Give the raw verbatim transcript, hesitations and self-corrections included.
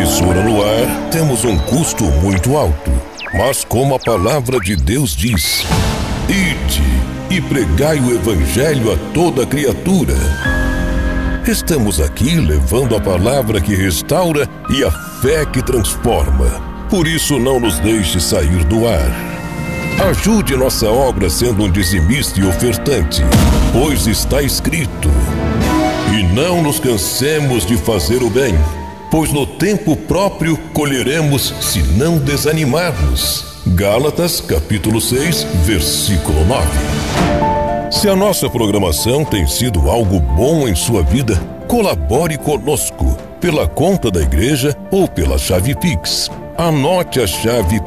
emissora no ar, temos um custo muito alto. Mas como a palavra de Deus diz: ide e pregai o evangelho a toda criatura. Estamos aqui levando a palavra que restaura e a fé que transforma. Por isso não nos deixe sair do ar. Ajude nossa obra sendo um dizimista e ofertante, pois está escrito: e não nos cansemos de fazer o bem, pois no tempo próprio colheremos se não desanimarmos. Gálatas capítulo seis, versículo nove. Se a nossa programação tem sido algo bom em sua vida, colabore conosco pela conta da igreja ou pela chave Pix. Anote a chave